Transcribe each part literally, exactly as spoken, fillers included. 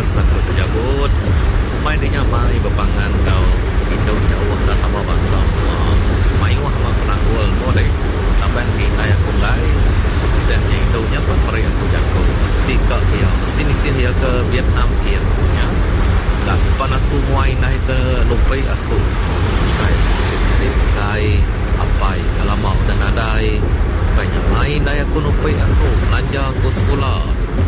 Terus aku terjabut. Mai dia nyamai berpangan kau Indo jauh dah sama bangsa. Mai wah mah pernah gol boleh. Tambah kita aku ngai. Dah je Indo nya pun mari aku jago. Tika kia mesti nitih ya ke Vietnam kia ya. Tak pan aku muai naik ke lupai aku. Kai sini kai apai lama udah nadai. Banyak main dah aku lupai aku belanja aku sekolah.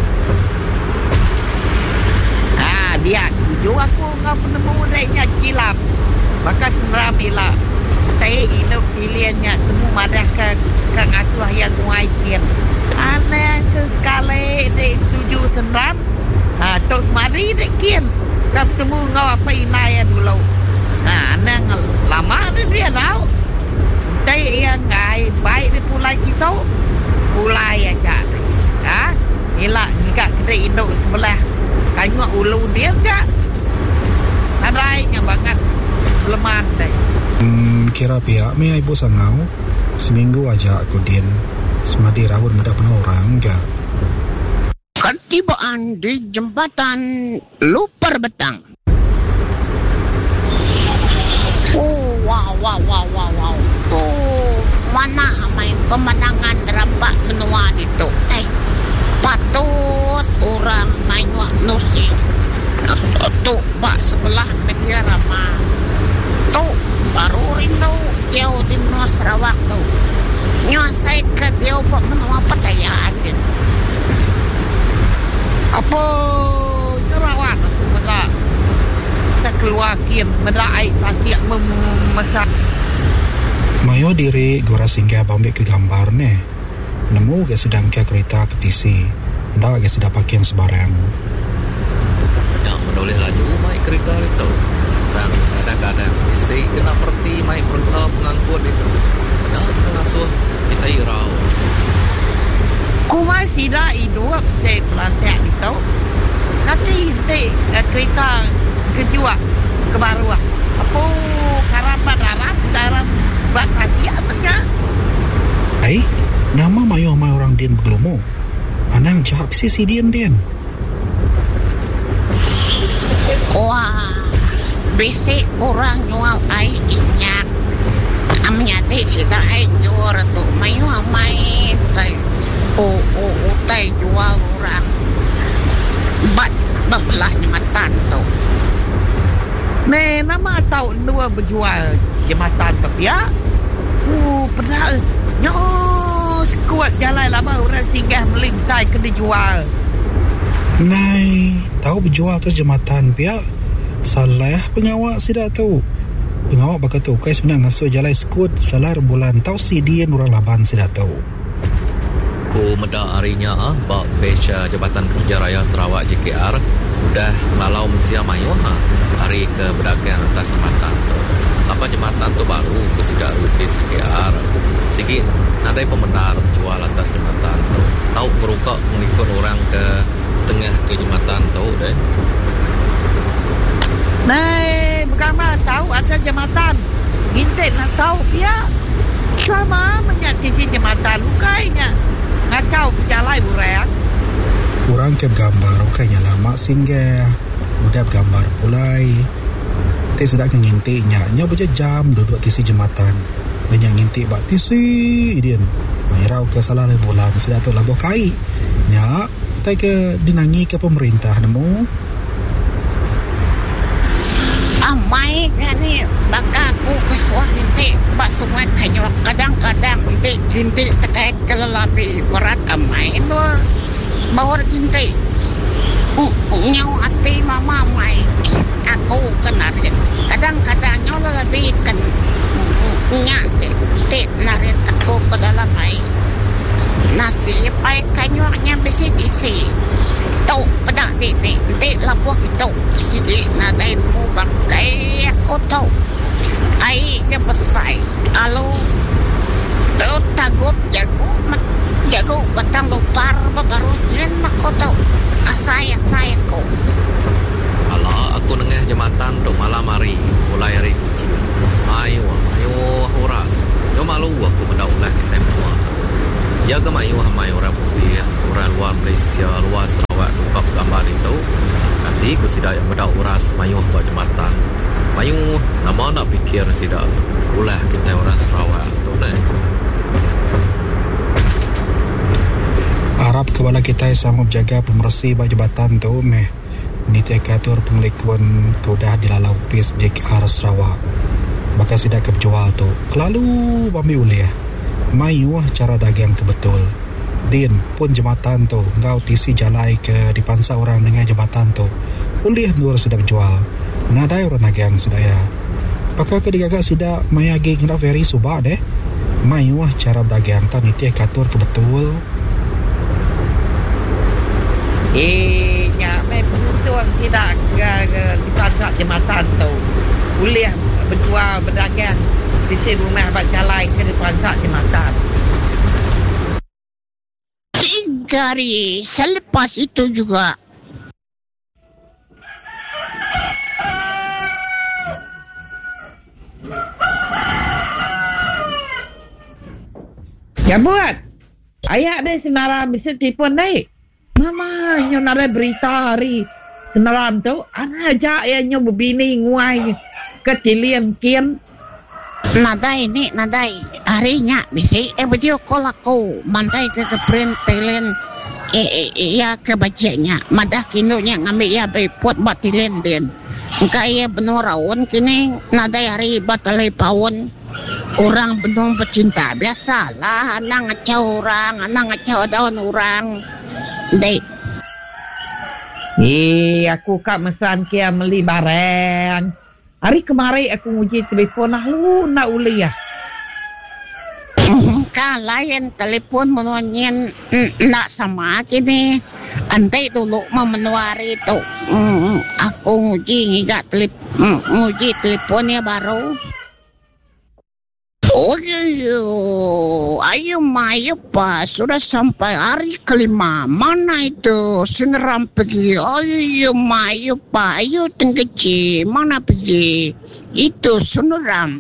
Ah dia tuju aku ngau penemu dainya kilap. Bakas nramila. Saya induk pilihannya temu madah ke ke ngasuh yang muai kia. Aneh sekali dek tuju senram. Ha tok mari dek kia. Kau temu ngau apa inaya dulu. Nah, aneh lama dia tahu. Saya yang ngai baik di pulai kita. Pulai aja. Ha? Inilah jika kita induk sebelah kayu ulu dia aja. Nadainya banget lemah deh. Hmm, kira pihak mi ibu sangau seminggu aja aku din semadi rawon ada penuh orang enggak. Ketibaan di jembatan Lupar Betang. Oh, wow, wow, wow, wow, wow. Oh, mana main pemandangan rampak benua itu. Eh, patut orang main wak nusi. Tuh, bak sebelah media ramah. Tuh, baru rindu jauh di Nusa Sarawak tuh. Nyuasai ke dia buat benua Pattaya din. Apa Sarawak aku benda kita keluar kian benda air tak memesak. Mayo diri gora singgah bambik ke gambar ne. Nemu ke sedang ke kereta ke T C. Ndak ke sedang pakai yang sebarang. Yang menoleh laju mai kereta itu. Dan kadang-kadang isi kena perti mai kereta pengangkut itu. Padahal kena suah kita irau. Ku masih dah hidup saya pelantik itu. Nanti saya kereta kejuak ke baru. Apa karabat darat darat buat hati apanya? Hai, nama mayo mai orang din bergelumu. Anang jawab si si dian dian. Wah, bisik orang jual air inyak. Amnya teh sida air jual tu mayu amai tai. Oh, oh, oh, tai jual orang. Bat belah jembatan tu. Ne, nama tahu dua berjual jembatan tapi ya. Oh, pernah nyos kuat jalan lama orang singgah melintai kena jual. Nai, tahu berjual atas jembatan pihak. Salah pengawak tidak tahu. Pengawak bakal tahu kai sebenarnya ngasuh jalan skut salah bulan tahu si dia orang laban tidak tahu. Ku meda harinya ah bak beca Jabatan Kerja Raya Sarawak J K R udah melalau mensia mayu ha hari ke berdagang atas jembatan tu. Apa jembatan tu baru ku sudah rutis J K R. Sikit nadai pembenar jual atas jembatan tu. Tahu merukak mengikut orang ke tengah ke jembatan tu deh. Nah, bagaimana tahu ada jembatan? Gintik nak tahu dia. Sama menyakiti jembatan lukainya. Ngacau berjalan burang. Orang ke gambar kayaknya lama singgah. Udah gambar pulai. Tapi sedang ngintiknya. Nya baca jam duduk tisi jembatan. Banyak ngintik bak tisi idian. Mairau ke salah bulan sudah tu labuh kai. Nya tai ke dinangi ke pemerintah nemu. Amai ni baka aku kesuah inti bak semua kanyo kadang-kadang inti inti terkait kelelapi berat amai nur bawar inti nyau ati mama mai aku kenarin kadang-kadang nyau lebih kan nyak inti narin aku ke dalam mai nasi pai kanyo nya besi disi tau pada di di di labuh kita sidi nadai mu bangkai aku tau ai dia besar alu tau tagup jago mat jago batang lupar baru jen aku tau asai asai aku Alah aku nengah jembatan tu malam hari mulai hari kecil ayo ayo huras yo malu aku mendaulah kita semua ya ke mayu hamai orang putih orang luar Malaysia luar Sarawak tu kau gambar itu nanti ke sidak yang bedak uras mayuh buat jembatan. Mayuh nama nak fikir sidak ulah kita orang Sarawak tu ni. Harap kepala kita sama berjaga pemersih buat jembatan tu meh. Ni tekatur pengelikun kudah dilalau pis J K R Sarawak. Bakal sidak kejual tu. Lalu bami uliah. Mayuh cara dagang tu betul. Din pun jembatan tu ngau tisi jalai ke dipansa orang dengan jembatan tu. Uliah nur sedap jual. Nadai orang dagang sedaya. Pakal ke digagak sidak mayagi ngira very subah deh. Mayuh cara dagang tan niti katur ke betul. Eh, nyak mai penuntung tidak ke, ke di pasar jembatan tu. Boleh berjual berdagang di sini rumah abang jalan ke di pasar jembatan. Tiga hari selepas itu juga. Ya buat. Ayah ada senaran bisa telefon naik. Mama nyo nara berita hari senaran tu ana aja ya nyo berbini nguai ke tilian kian. Nadai ni nadai harinya bisa eh video call aku mantai ke ke print telen eh, eh ya ke bacanya madah kinunya ngambil ya be pot batilen den. Kaya benorawan kini nadai hari batalai pawon. Orang benung pecinta biasalah anak ngacau orang anak ngacau daun orang. Dek. Eh, aku kak mesan kia meli barang. Hari kemarin aku uji telefon lah lu nak uli ya. Ka lain telefon menonyen nak sama kini. Antai dulu memenuari tu. Aku uji ngigat telefon, uji teleponnya baru. Oh ayo, ayo Maya pa, sudah sampai hari kelima. Mana itu seneram pergi? Ayo Maya pa, ayo tenggeci, mana pergi? Itu seneram.